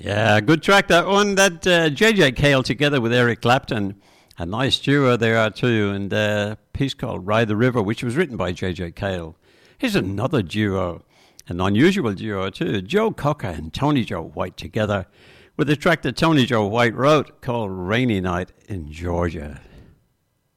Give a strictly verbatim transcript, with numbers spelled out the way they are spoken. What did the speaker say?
Yeah, good track that one. That uh, J J Cale together with Eric Clapton. A nice duo they are too. And uh, a piece called Ride the River, which was written by J J Cale. Here's another duo, an unusual duo too. Joe Cocker and Tony Joe White together with a track that Tony Joe White wrote called Rainy Night in Georgia.